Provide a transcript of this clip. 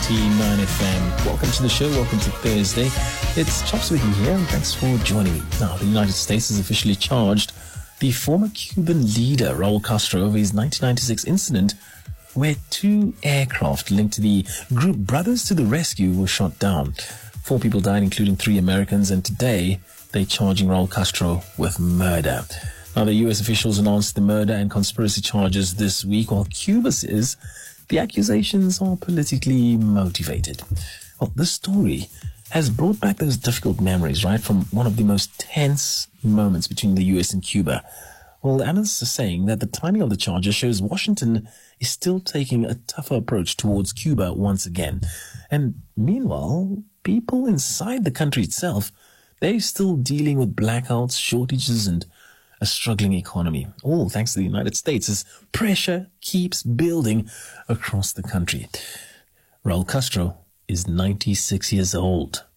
99 FM. Welcome to the show. Welcome to Thursday. It's Chops Wiki here, and thanks for joining me. Now, the United States has officially charged the former Cuban leader, Raul Castro, over his 1996 incident where two aircraft linked to the group Brothers to the Rescue were shot down. 4 people died, including 3 Americans, and today they're charging Raul Castro with murder. Now, the U.S. officials announced the murder and conspiracy charges this week, while Cuba says the accusations are politically motivated. Well, this story has brought back those difficult memories, right, from one of the most tense moments between the U.S. and Cuba. Well, analysts are saying that the timing of the charges shows Washington is still taking a tougher approach towards Cuba once again. And meanwhile, people inside the country itself, they're still dealing with blackouts, shortages, and a struggling economy, all thanks to the United States, as pressure keeps building across the country. Raul Castro is 96 years old.